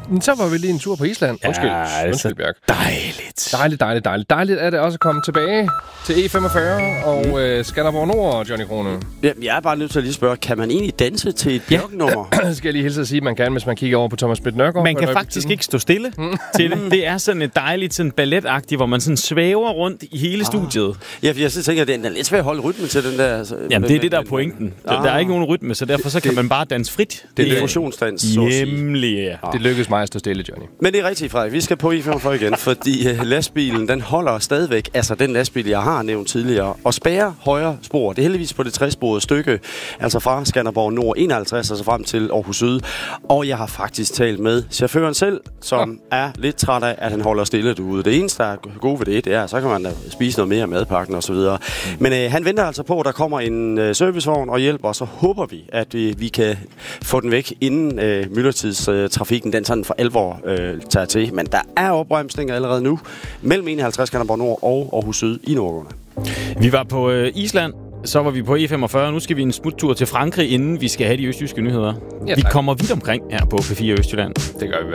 Så var vi lige en tur på Island. Undskyld, Bjerg. Dejligt er det også at komme tilbage til E45 og Skanderborg Nord, Johnny Krone. Ja, jeg er bare nødt til at lige spørge, kan man egentlig danse til et Bjørk-nummer? Skal jeg lige hilse at sige, at man kan, hvis man kigger over på Thomas Schmidt Nørgaard. Man kan faktisk ikke stå stille til det. Det er sådan et dejligt sådan balletagtigt, hvor man sådan svæver rundt i hele studiet. Ja, for jeg tænker, at det er lidt svært at holde rytmen til den der. Altså, jamen, det er det, der er pointen. Der er ikke nogen rytme, så derfor så kan man bare danse frit. Det er fusionsdans, så at sige. Det lykkedes mig at stå stille, Johnny. Men det er rigtigt, Frederik. Vi skal på E45 igen, fordi lastbilen, den holder stadigvæk, altså den lastbil, jeg har nævnt tidligere, og spærrer højre spor. Det er heldigvis på det 60-sporede stykke, altså fra Skanderborg Nord 51, altså frem til Aarhus Syd. Og jeg har faktisk talt med chaufføren selv, som er lidt træt af, at han holder stille derude. Det eneste, der er gode ved det er, så kan man da spise noget mere af madpakken og så videre. Men han venter altså på, at der kommer en servicevogn og hjælper, og så håber vi, at vi kan få den væk, inden myldretidstrafikken den sådan for alvor tager til. Men der er opbremsninger allerede nu mellem 51 Skanderborg Nord og Aarhus Syd i Nordgående. Vi var på Island, så var vi på E45, nu skal vi en smuttur til Frankrig, inden vi skal have de østjyske nyheder. Ja, vi kommer vidt omkring her på P4 Østjylland. Det gør vi i